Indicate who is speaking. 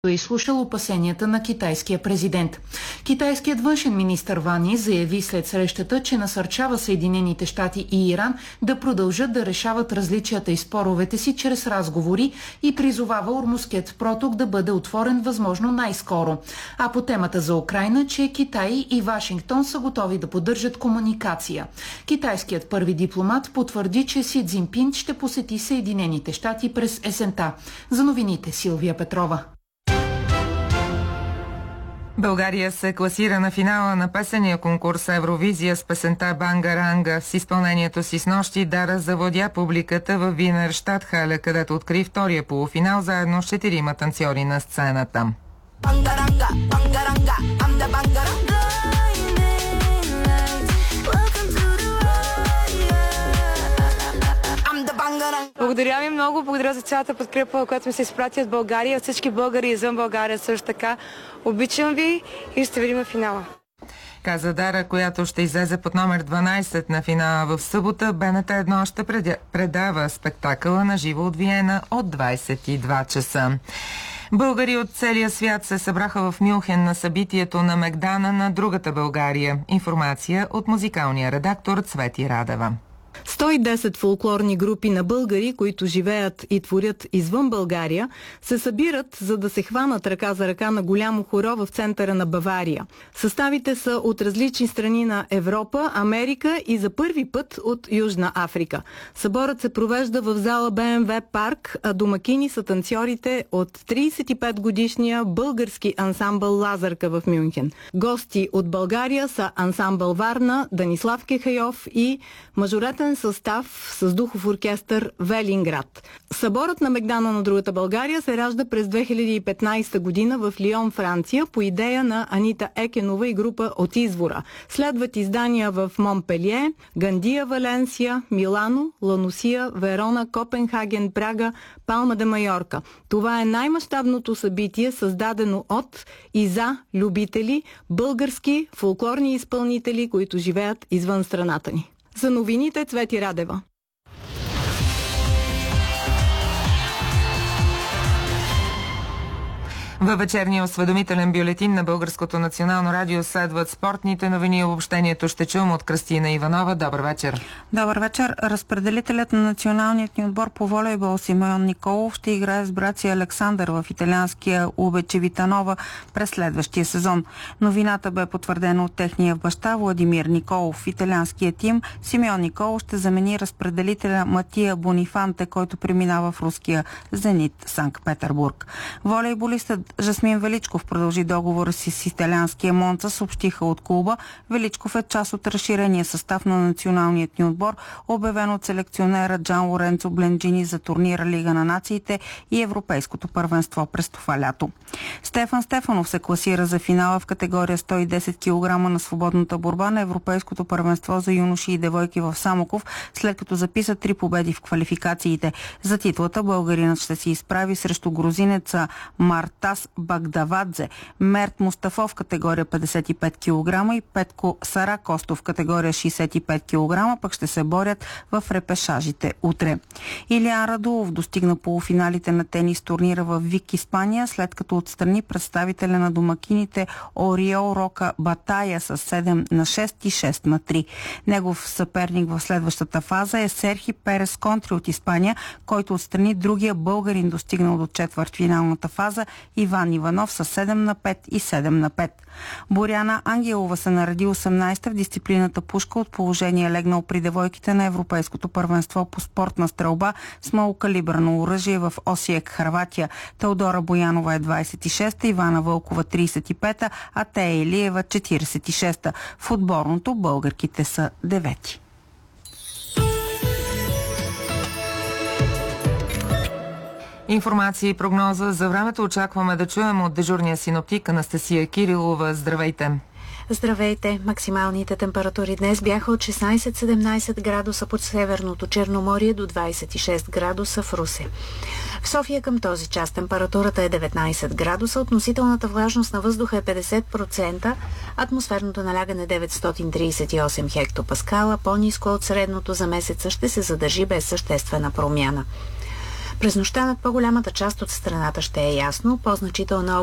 Speaker 1: е изслушал опасенията на китайския президент. Китайският външен министър Ван Yi заяви след срещата, че насърчава Съединените щати и Иран да продължат да решават различията и споровете си чрез разговори и призовава Ормузският проток да бъде отворен възможно най-скоро. А по темата за Украйна, че Китай и Вашингтон са готови да поддържат комуникация. Китайският първи дипломат потвърди, че Си Цзинпин ще посети Съединените щати през есента. За новините Силвия Петрова.
Speaker 2: България се класира на финала на песения конкурс Евровизия с песента Бангаранга. С изпълнението си снощи Дара завладя публиката в Винер Щатхале, където откри втория полуфинал заедно с 4 танцори на сцената. Бангаранга, бангаранга, амда бангаранга.
Speaker 3: Благодаря ви много, благодаря за цялата подкрепа, която ми се изпрати от България, от всички българи извън България също така. Обичам ви и ще видим в финала.
Speaker 2: Каза Дара, която ще излезе под номер 12 на финала в събота. БНТ 1 ще предава спектакъла на живо от Виена от 22 часа. Българи от целия свят се събраха в Мюнхен на събитието на Мегдана на другата България. Информация от музикалния редактор Цвети Радева.
Speaker 4: 110 фолклорни групи на българи, които живеят и творят извън България, се събират, за да се хванат ръка за ръка на голямо хоро в центъра на Бавария. Съставите са от различни страни на Европа, Америка и за първи път от Южна Африка. Съборът се провежда в зала БМВ Парк, а домакини са танцорите от 35-годишния български ансамбъл Лазарка в Мюнхен. Гости от България са ансамбъл Варна, Данислав Кехайов и мажоретен състав с духов оркестър Велинград. Съборът на Мегдана на другата България се ражда през 2015 година в Лион, Франция, по идея на Анита Екенова и група от Извора. Следват издания в Монпелие, Гандия, Валенсия, Милано, Ланусия, Верона, Копенхаген, Прага, Палма де Майорка. Това е най-мащабното събитие, създадено от и за любители, български фолклорни изпълнители, които живеят извън страната ни. За новините Цвети Радева.
Speaker 2: Във вечерния осведомителен бюлетин на Българското национално радио следват спортните новини и обобщението ще чуем от Кръстина Иванова. Добър вечер.
Speaker 5: Добър вечер. Разпределителят на националният ни отбор по волейбол Симеон Николов ще играе с брат си Александър в италианския Убече Витанова през следващия сезон. Новината бе потвърдена от техния баща Владимир Николов. В италианския тим Симеон Николов ще замени разпределителя Матия Бонифанте, който преминава в руския Зенит Санкт-Петербург. Волейболистът Жасмин Величков продължи договора си с италианския Монца, съобщиха от клуба. Величков е част от разширения състав на националният ни отбор, обявен от селекционера Джан Лоренцо Бленджини за турнира Лига на нациите и Европейското първенство през това лято. Стефан Стефанов се класира за финала в категория 110 кг на свободната борба на Европейското първенство за юноши и девойки в Самоков, след като записа 3 победи в квалификациите. За титлата българинът ще се изправи срещу грузинеца Мартас Багдавадзе, Мерт Мустафов в категория 55 кг и Петко Саракостов в категория 65 кг, пък ще се борят в репешажите утре. Илиян Радулов достигна полуфиналите на тенис турнира в Вик, Испания, след като отстрани представителя на домакините Ориол Рока Батая с 7-6 и 6-3. Негов съперник в следващата фаза е Серхи Перес Контри от Испания, който отстрани другия българин, достигнал до четвъртфиналната фаза Иван Иванов с 7-5 и 7-5. Боряна Ангелова се нареди 18-та в дисциплината пушка, от положение легнал при девойките на Европейското първенство по спортна стрелба с малокалибърно оръжие в Осиек, Хърватия. Теодора Боянова е 26-та, Ивана Вълкова 35-та, а Тея Илиева 46-та. В отборното българките са 9-ти.
Speaker 2: Информация и прогноза за времето очакваме да чуем от дежурния синоптик Анастасия Кирилова. Здравейте!
Speaker 6: Здравейте! Максималните температури днес бяха от 16-17 градуса под Северното Черноморие до 26 градуса в Русе. В София към този час температурата е 19 градуса, относителната влажност на въздуха е 50%, атмосферното налягане 938 хектопаскала, по-ниско от средното за месеца, ще се задържи без съществена промяна. През нощта над по-голямата част от страната ще е ясно, по-значителна